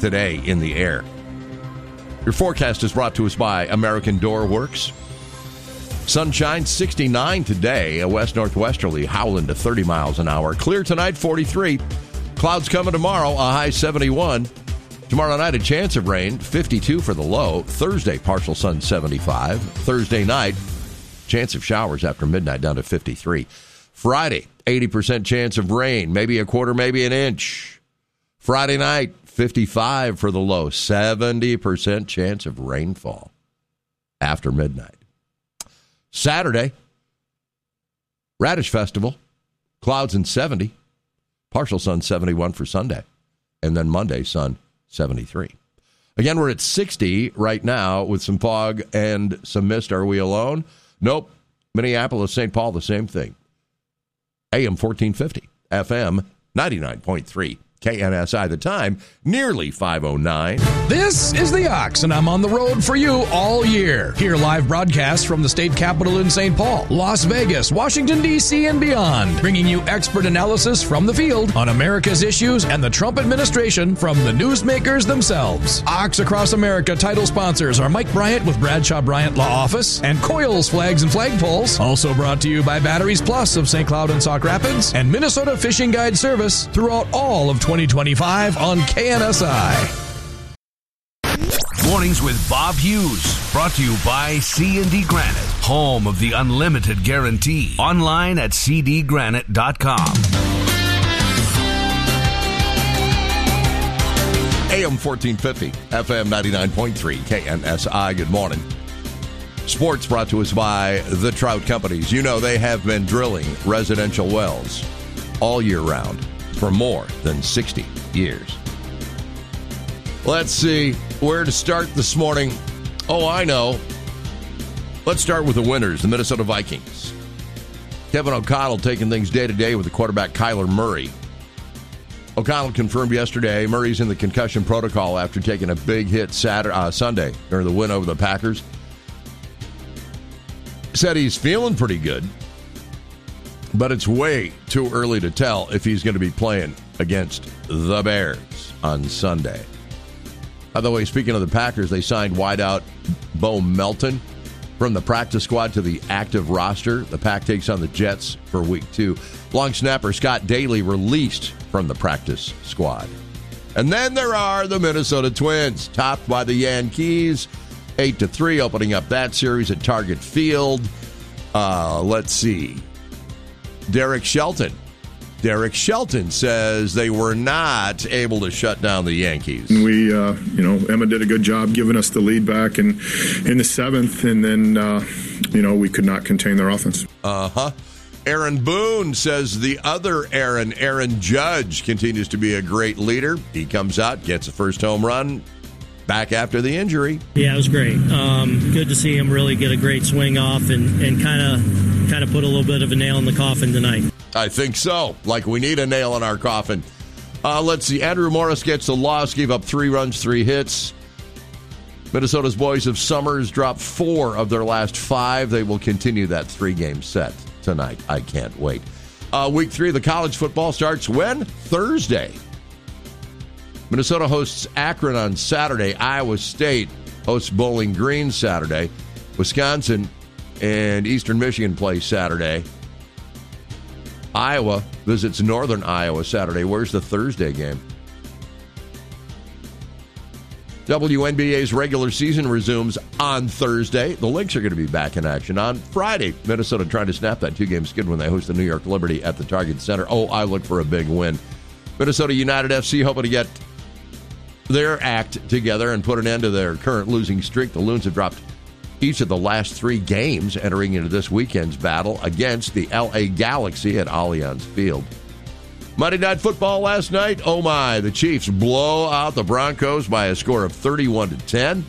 today in the air. Your forecast is brought to us by American Door Works. Sunshine, 69 today. A west-northwesterly howling to 30 miles an hour. Clear tonight, 43. Clouds coming tomorrow, a high 71. Tomorrow night, a chance of rain, 52 for the low. Thursday, partial sun, 75. Thursday night, chance of showers after midnight, down to 53. Friday, 80% chance of rain, maybe a quarter, maybe an inch. Friday night, 55 for the low. 70% chance of rainfall after midnight. Saturday, Radish Festival, clouds and 70. Partial sun, 71 for Sunday. And then Monday, sun, 73. Again, we're at 60 right now with some fog and some mist. Are we alone? Nope. Minneapolis, St. Paul, the same thing. AM 1450, FM 99.3. KNSI, the time, nearly 5:09. This is The Ox, and I'm on the road for you all year. Hear live broadcasts from the state capitol in St. Paul, Las Vegas, Washington, D.C., and beyond, bringing you expert analysis from the field on America's issues and the Trump administration from the newsmakers themselves. Ox Across America title sponsors are Mike Bryant with Bradshaw Bryant Law Office and Coils Flags and Flagpoles. Also brought to you by Batteries Plus of St. Cloud and Sauk Rapids and Minnesota Fishing Guide Service throughout all of 2025 on KNSI. Mornings with Bob Hughes, brought to you by C&D Granite, home of the unlimited guarantee. Online at cdgranite.com. AM 1450, FM 99.3, KNSI. Good morning. Sports brought to us by the Trout Companies. You know they have been drilling residential wells all year round for more than 60 years. Let's see where to start this morning. Oh, I know. Let's start with the winners, the Minnesota Vikings. Kevin O'Connell taking things day to day with the quarterback Kyler Murray. O'Connell confirmed yesterday Murray's in the concussion protocol after taking a big hit Sunday during the win over the Packers. Said he's feeling pretty good, but it's way too early to tell if he's going to be playing against the Bears on Sunday. By the way, speaking of the Packers, they signed wideout Bo Melton from the practice squad to the active roster. The Pack takes on the Jets for Week 2. Long snapper Scott Daly released from the practice squad. And then there are the Minnesota Twins, topped by the Yankees, 8-3, opening up that series at Target Field. Let's see. Derek Shelton says they were not able to shut down the Yankees. We, Emma did a good job giving us the lead back in the seventh, and then, we could not contain their offense. Aaron Boone says the other Aaron Judge, continues to be a great leader. He comes out, gets a first home run, back after the injury. Yeah, it was great. Good to see him really get a great swing off and kind of put a little bit of a nail in the coffin tonight. I think so. Like we need a nail in our coffin. Let's see. Andrew Morris gets the loss, gave up 3 runs, 3 hits. Minnesota's Boys of Summers dropped 4 of their last 5. They will continue that 3-game set tonight. I can't wait. Week 3 of the college football starts when? Thursday. Minnesota hosts Akron on Saturday. Iowa State hosts Bowling Green Saturday. Wisconsin and Eastern Michigan play Saturday. Iowa visits Northern Iowa Saturday. Where's the Thursday game? WNBA's regular season resumes on Thursday. The Lynx are going to be back in action on Friday. Minnesota trying to snap that 2-game skid when they host the New York Liberty at the Target Center. Oh, I look for a big win. Minnesota United FC hoping to get their act together and put an end to their current losing streak. The Loons have dropped each of the last 3 games entering into this weekend's battle against the LA Galaxy at Allianz Field. Monday Night Football last night. Oh my, the Chiefs blow out the Broncos by a score of 31-10.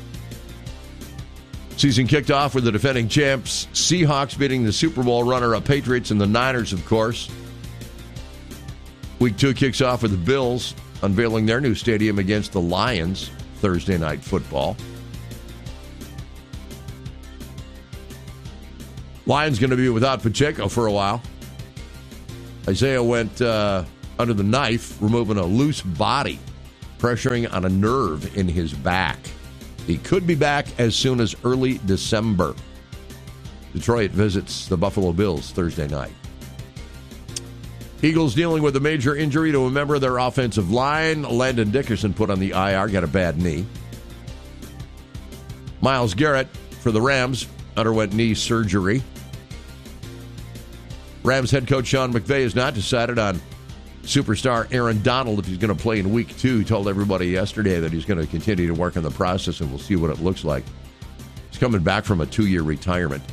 Season kicked off with the defending champs Seahawks beating the Super Bowl runner-up Patriots and the Niners, of course. Week 2 kicks off with the Bills unveiling their new stadium against the Lions Thursday Night Football. Lions going to be without Pacheco for a while. Isaiah went under the knife, removing a loose body pressuring on a nerve in his back. He could be back as soon as early December. Detroit visits the Buffalo Bills Thursday night. Eagles dealing with a major injury to a member of their offensive line. Landon Dickerson put on the IR, got a bad knee. Myles Garrett for the Rams underwent knee surgery. Rams head coach Sean McVay has not decided on superstar Aaron Donald if he's going to play in week 2. He told everybody yesterday that he's going to continue to work on the process, and we'll see what it looks like. He's coming back from a 2-year retirement.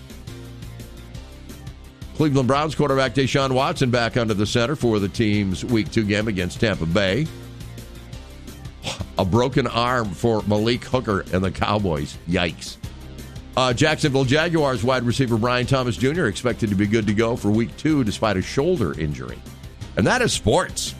Cleveland Browns quarterback Deshaun Watson back under the center for the team's week 2 game against Tampa Bay. A broken arm for Malik Hooker and the Cowboys. Yikes. Jacksonville Jaguars wide receiver Brian Thomas Jr. expected to be good to go for week 2 despite a shoulder injury. And that is sports.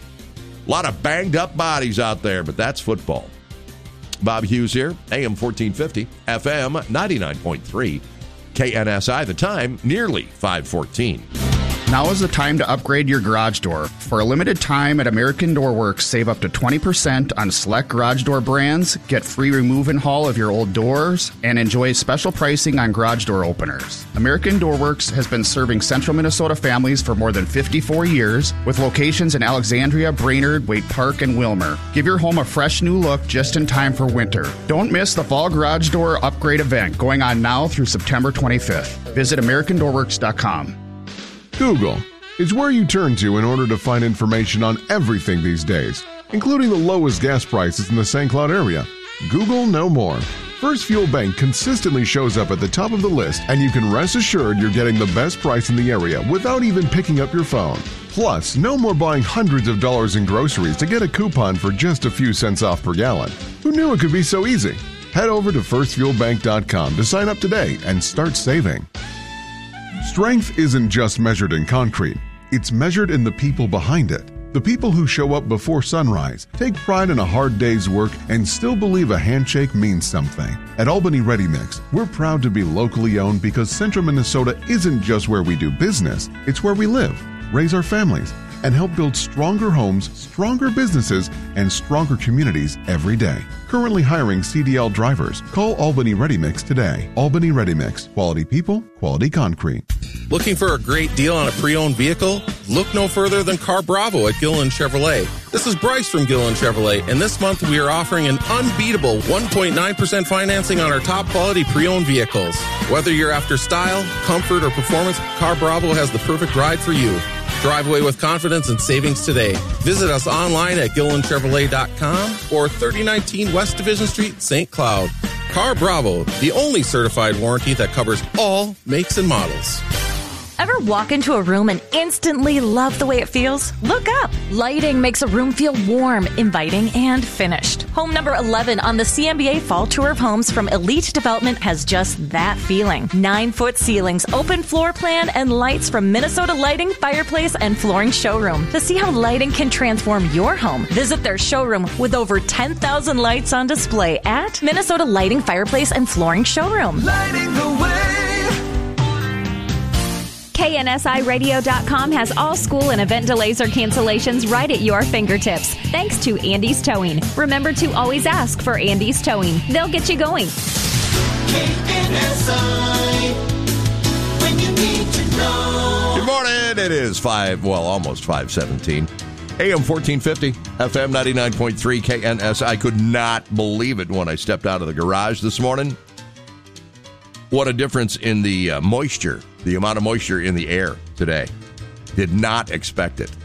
A lot of banged up bodies out there, but that's football. Bob Hughes here, AM 1450, FM 99.3, KNSI. The time, nearly 5:14. Now is the time to upgrade your garage door. For a limited time at American Door Works, save up to 20% on select garage door brands, get free remove and haul of your old doors, and enjoy special pricing on garage door openers. American Door Works has been serving central Minnesota families for more than 54 years, with locations in Alexandria, Brainerd, Waite Park, and Wilmer. Give your home a fresh new look just in time for winter. Don't miss the Fall Garage Door Upgrade event going on now through September 25th. Visit AmericanDoorWorks.com. Google is where you turn to in order to find information on everything these days, including the lowest gas prices in the St. Cloud area. Google no more. First Fuel Bank consistently shows up at the top of the list, and you can rest assured you're getting the best price in the area without even picking up your phone. Plus, no more buying hundreds of dollars in groceries to get a coupon for just a few cents off per gallon. Who knew it could be so easy? Head over to firstfuelbank.com to sign up today and start saving. Strength isn't just measured in concrete. It's measured in the people behind it. The people who show up before sunrise, take pride in a hard day's work, and still believe a handshake means something. At Albany Ready Mix, we're proud to be locally owned because Central Minnesota isn't just where we do business, it's where we live, raise our families, and help build stronger homes, stronger businesses, and stronger communities every day. Currently hiring CDL drivers. Call Albany Ready Mix today. Albany Ready Mix. Quality people, quality concrete. Looking for a great deal on a pre-owned vehicle? Look no further than Car Bravo at Gilliland Chevrolet. This is Bryce from Gilliland Chevrolet, and this month we are offering an unbeatable 1.9% financing on our top quality pre-owned vehicles. Whether you're after style, comfort, or performance, Car Bravo has the perfect ride for you. Drive away with confidence and savings today. Visit us online at GillilandChevrolet.com or 3019 West Division Street, St. Cloud. Car Bravo, the only certified warranty that covers all makes and models. Ever walk into a room and instantly love the way it feels? Look up. Lighting makes a room feel warm, inviting, and finished. Home number 11 on the CMBA Fall Tour of Homes from Elite Development has just that feeling. 9-foot ceilings, open floor plan, and lights from Minnesota Lighting, Fireplace, and Flooring Showroom. To see how lighting can transform your home, visit their showroom with over 10,000 lights on display at Minnesota Lighting, Fireplace, and Flooring Showroom. Lighting the way. KNSIRadio.com has all school and event delays or cancellations right at your fingertips. Thanks to Andy's Towing. Remember to always ask for Andy's Towing. They'll get you going. KNSI, when you need to know. Good morning. It is almost 5:17. AM 1450, FM 99.3, KNSI. I could not believe it when I stepped out of the garage this morning. What a difference in the moisture, the amount of moisture in the air today. Did not expect it.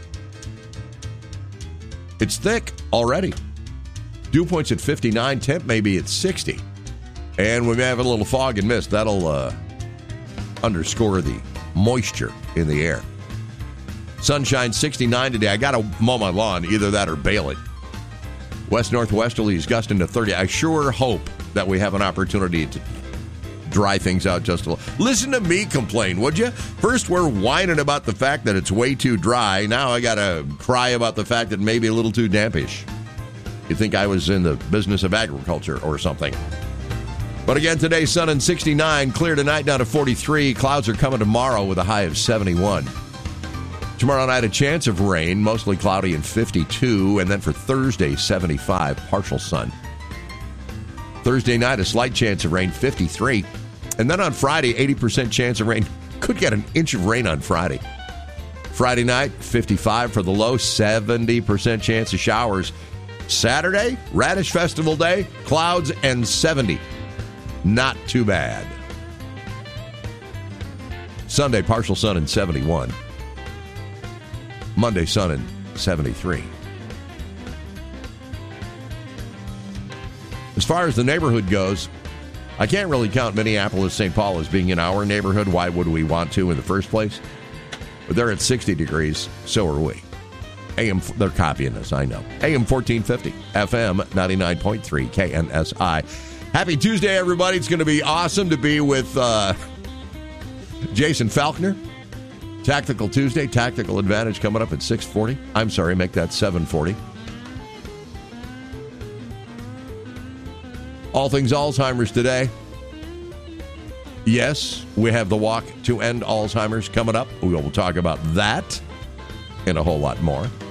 It's thick already. Dew point's at 59, temp maybe at 60. And we may have a little fog and mist. That'll underscore the moisture in the air. Sunshine 69 today. I got to mow my lawn, either that or bale it. West-northwesterlies gusting to 30. I sure hope that we have an opportunity to dry things out just a little. Listen to me complain, would you? First, we're whining about the fact that it's way too dry. Now I got to cry about the fact that maybe a little too dampish. You'd think I was in the business of agriculture or something. But again, today, sun and 69. Clear tonight down to 43. Clouds are coming tomorrow with a high of 71. Tomorrow night, a chance of rain, mostly cloudy and 52. And then for Thursday, 75, partial sun. Thursday night, a slight chance of rain, 53. And then on Friday, 80% chance of rain. Could get an inch of rain on Friday. Friday night, 55 for the low, 70% chance of showers. Saturday, Radish Festival Day, clouds and 70. Not too bad. Sunday, partial sun and 71. Monday, sun and 73. As far as the neighborhood goes, I can't really count Minneapolis, St. Paul as being in our neighborhood. Why would we want to in the first place? But they're at 60 degrees. So are we. They're copying us, I know. AM 1450, FM 99.3, KNSI. Happy Tuesday, everybody. It's going to be awesome to be with Jason Falconer. Tactical Tuesday, Tactical Advantage coming up at 6:40. I'm sorry, make that 7:40. All things Alzheimer's today. Yes, we have the walk to end Alzheimer's coming up. We will talk about that and a whole lot more.